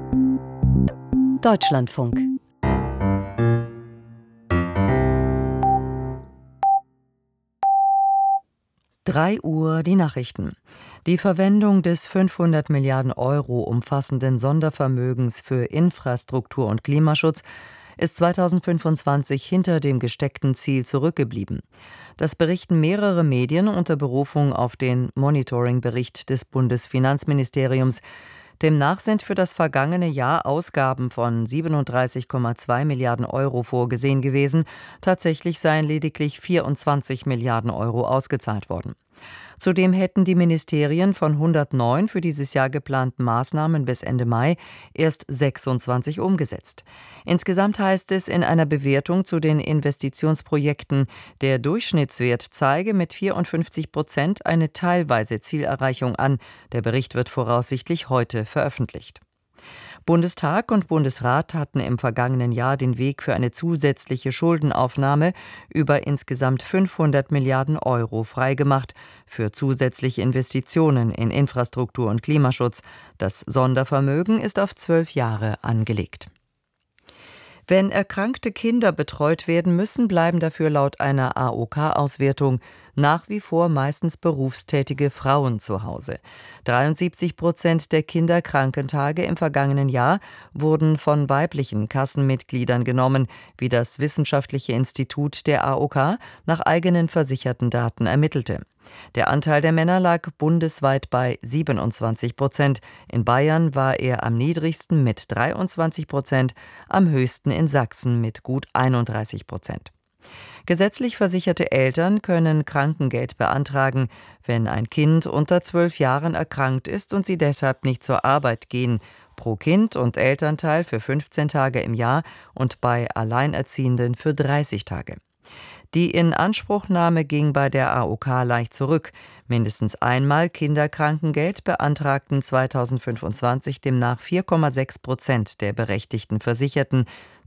Deutschlandfunk. Drei Uhr die Nachrichten. Die Verwendung des 500 Milliarden Euro umfassenden Sondervermögens für Infrastruktur und Klimaschutz ist 2025 hinter dem gesteckten Ziel zurückgeblieben. Das berichten mehrere Medien unter Berufung auf den Monitoring-Bericht des Bundesfinanzministeriums. Demnach sind für das vergangene Jahr Ausgaben von 37,2 Milliarden Euro vorgesehen gewesen. Tatsächlich seien lediglich 24 Milliarden Euro ausgezahlt worden. Zudem hätten die Ministerien von 109 für dieses Jahr geplanten Maßnahmen bis Ende Mai erst 26 umgesetzt. Insgesamt heißt es in einer Bewertung zu den Investitionsprojekten, der Durchschnittswert zeige mit 54% eine teilweise Zielerreichung an. Der Bericht wird voraussichtlich heute veröffentlicht. Bundestag und Bundesrat hatten im vergangenen Jahr den Weg für eine zusätzliche Schuldenaufnahme über insgesamt 500 Milliarden Euro freigemacht für zusätzliche Investitionen in Infrastruktur und Klimaschutz. Das Sondervermögen ist auf 12 Jahre angelegt. Wenn erkrankte Kinder betreut werden müssen, bleiben dafür laut einer AOK-Auswertung nach wie vor meistens berufstätige Frauen zu Hause. 73% der Kinderkrankentage im vergangenen Jahr wurden von weiblichen Kassenmitgliedern genommen, wie das Wissenschaftliche Institut der AOK nach eigenen versicherten Daten ermittelte. Der Anteil der Männer lag bundesweit bei 27%. In Bayern war er am niedrigsten mit 23%, am höchsten in Sachsen mit gut 31%. Gesetzlich versicherte Eltern können Krankengeld beantragen, wenn ein Kind unter 12 Jahren erkrankt ist und sie deshalb nicht zur Arbeit gehen. Pro Kind und Elternteil für 15 Tage im Jahr und bei Alleinerziehenden für 30 Tage. Die Inanspruchnahme ging bei der AOK leicht zurück. Mindestens einmal Kinderkrankengeld beantragten 2025 demnach 4,6% der berechtigten Versicherten.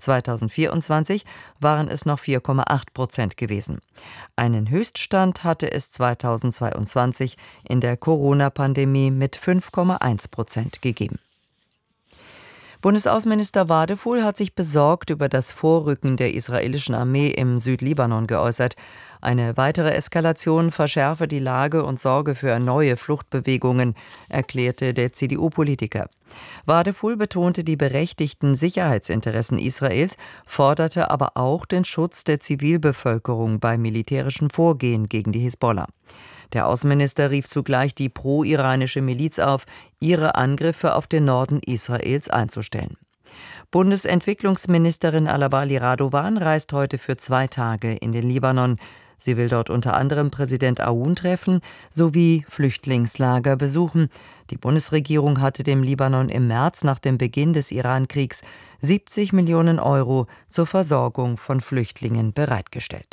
2024 waren es noch 4,8% gewesen. Einen Höchststand hatte es 2022 in der Corona-Pandemie mit 5,1% gegeben. Bundesaußenminister Wadefuhl hat sich besorgt über das Vorrücken der israelischen Armee im Südlibanon geäußert. Eine weitere Eskalation verschärfe die Lage und sorge für neue Fluchtbewegungen, erklärte der CDU-Politiker. Wadefuhl betonte die berechtigten Sicherheitsinteressen Israels, forderte aber auch den Schutz der Zivilbevölkerung bei militärischen Vorgehen gegen die Hisbollah. Der Außenminister rief zugleich die pro-iranische Miliz auf, ihre Angriffe auf den Norden Israels einzustellen. Bundesentwicklungsministerin Alabali Radovan reist heute für 2 Tage in den Libanon. Sie will dort unter anderem Präsident Aoun treffen sowie Flüchtlingslager besuchen. Die Bundesregierung hatte dem Libanon im März nach dem Beginn des Irankriegs 70 Millionen Euro zur Versorgung von Flüchtlingen bereitgestellt.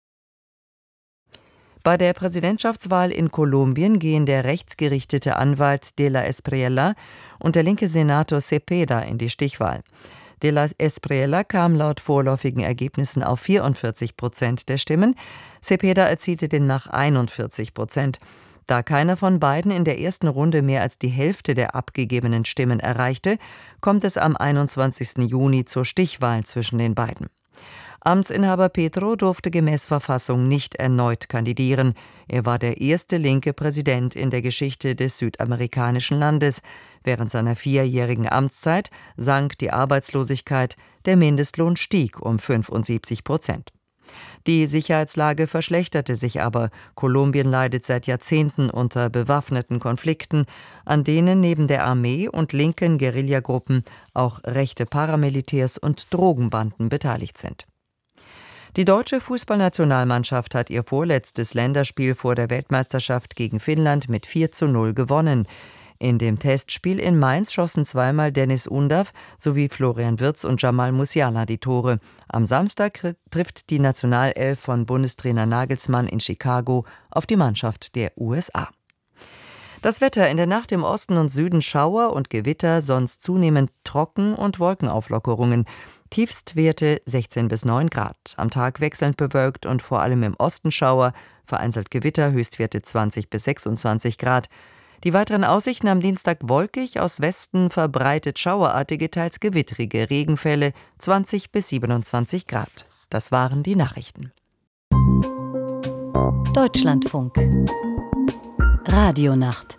Bei der Präsidentschaftswahl in Kolumbien gehen der rechtsgerichtete Anwalt de la Espriella und der linke Senator Cepeda in die Stichwahl. De la Espriella kam laut vorläufigen Ergebnissen auf 44% der Stimmen, Cepeda erzielte demnach 41%. Da keiner von beiden in der ersten Runde mehr als die Hälfte der abgegebenen Stimmen erreichte, kommt es am 21. Juni zur Stichwahl zwischen den beiden. Amtsinhaber Petro durfte gemäß Verfassung nicht erneut kandidieren. Er war der erste linke Präsident in der Geschichte des südamerikanischen Landes. Während seiner 4-jährigen Amtszeit sank die Arbeitslosigkeit, der Mindestlohn stieg um 75%. Die Sicherheitslage verschlechterte sich aber. Kolumbien leidet seit Jahrzehnten unter bewaffneten Konflikten, an denen neben der Armee und linken Guerillagruppen auch rechte Paramilitärs und Drogenbanden beteiligt sind. Die deutsche Fußballnationalmannschaft hat ihr vorletztes Länderspiel vor der Weltmeisterschaft gegen Finnland mit 4:0 gewonnen. In dem Testspiel in Mainz schossen zweimal Dennis Undav sowie Florian Wirtz und Jamal Musiala die Tore. Am Samstag trifft die Nationalelf von Bundestrainer Nagelsmann in Chicago auf die Mannschaft der USA. Das Wetter: in der Nacht im Osten und Süden Schauer und Gewitter, sonst zunehmend trocken und Wolkenauflockerungen. Tiefstwerte 16 bis 9 Grad. Am Tag wechselnd bewölkt und vor allem im Osten Schauer, vereinzelt Gewitter, Höchstwerte 20 bis 26 Grad. Die weiteren Aussichten: am Dienstag wolkig, aus Westen verbreitet schauerartige, teils gewittrige Regenfälle, 20 bis 27 Grad. Das waren die Nachrichten. Deutschlandfunk. Radionacht.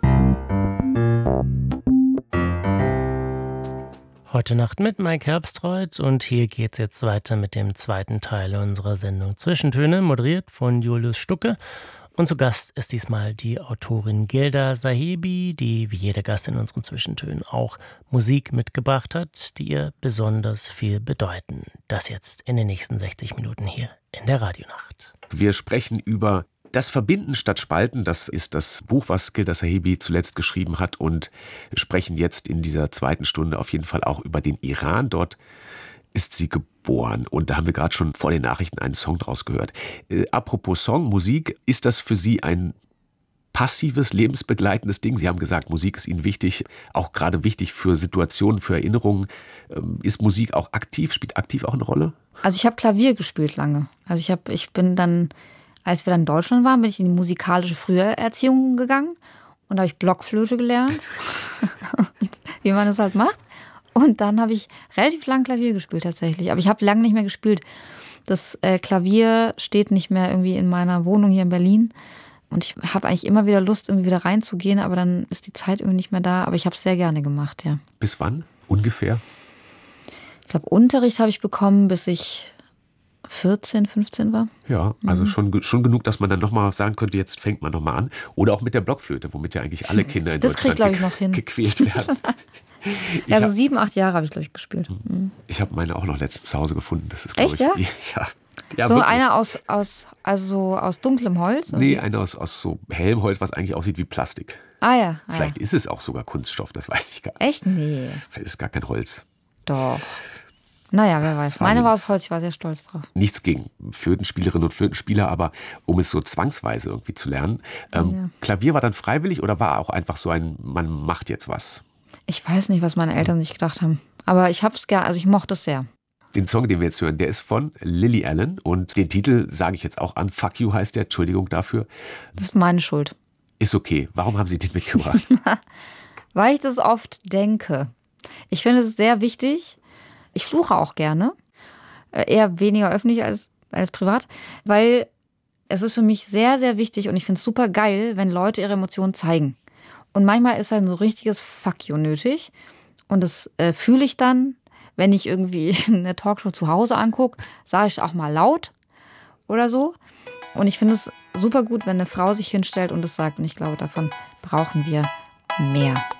Heute Nacht mit Mike Herbstreuth, und hier geht's jetzt weiter mit dem zweiten Teil unserer Sendung Zwischentöne, moderiert von Julius Stucke. Und zu Gast ist diesmal die Autorin Gilda Sahibi, die wie jeder Gast in unseren Zwischentönen auch Musik mitgebracht hat, die ihr besonders viel bedeuten. Das jetzt in den nächsten 60 Minuten hier in der Radionacht. Wir sprechen über das Verbinden statt Spalten. Das ist das Buch, was Gilda Sahibi zuletzt geschrieben hat, und sprechen jetzt in dieser zweiten Stunde auf jeden Fall auch über den Iran. Dort ist sie geboren, und da haben wir gerade schon vor den Nachrichten einen Song draus gehört. Apropos Song, Musik, ist das für Sie ein passives, lebensbegleitendes Ding? Sie haben gesagt, Musik ist Ihnen wichtig, auch gerade wichtig für Situationen, für Erinnerungen. Ist Musik auch aktiv, spielt aktiv auch eine Rolle? Also ich habe Klavier gespielt lange. Also ich bin dann, als wir dann in Deutschland waren, bin ich in die musikalische Früherziehung gegangen und da habe ich Blockflöte gelernt, wie man das halt macht. Und dann habe ich relativ lang Klavier gespielt tatsächlich. Aber ich habe lange nicht mehr gespielt. Das Klavier steht nicht mehr irgendwie in meiner Wohnung hier in Berlin. Und ich habe eigentlich immer wieder Lust, irgendwie wieder reinzugehen. Aber dann ist die Zeit irgendwie nicht mehr da. Aber ich habe es sehr gerne gemacht, ja. Bis wann ungefähr? Ich glaube, Unterricht habe ich bekommen, bis ich 14, 15 war. Ja, also schon genug, dass man dann nochmal sagen könnte, jetzt fängt man nochmal an. Oder auch mit der Blockflöte, womit ja eigentlich alle Kinder in Deutschland gequält werden. Ja, so 7, 8 Jahre habe ich, glaube ich, gespielt. Ich habe meine auch noch letztens zu Hause gefunden. Das ist, echt, ja? Ja, so wirklich. einer aus dunklem Holz? Oder? Nee, einer aus so hellem Holz, was eigentlich aussieht wie Plastik. Ja. Vielleicht ist es auch sogar Kunststoff, das weiß ich gar nicht. Echt? Nee. Vielleicht ist es gar kein Holz. Doch. Naja, wer weiß. Meine war aus Holz, ich war sehr stolz drauf. Nichts gegen Flötenspielerinnen und Flötenspieler, aber um es so zwangsweise irgendwie zu lernen. Klavier war dann freiwillig oder war auch einfach so man macht jetzt was? Ich weiß nicht, was meine Eltern sich gedacht haben. Aber ich hab's gern, also ich mochte es sehr. Den Song, den wir jetzt hören, der ist von Lily Allen, und den Titel sage ich jetzt auch an. Fuck You heißt der, Entschuldigung dafür. Das ist meine Schuld. Ist okay. Warum haben Sie den mitgebracht? Weil ich das oft denke. Ich finde es sehr wichtig. Ich fluche auch gerne. Eher weniger öffentlich als privat. Weil es ist für mich sehr, sehr wichtig, und ich finde es super geil, wenn Leute ihre Emotionen zeigen. Und manchmal ist halt so ein richtiges Fuck you nötig. Und das fühle ich dann, wenn ich irgendwie eine Talkshow zu Hause angucke, sage ich auch mal laut oder so. Und ich finde es super gut, wenn eine Frau sich hinstellt und das sagt. Und ich glaube, davon brauchen wir mehr.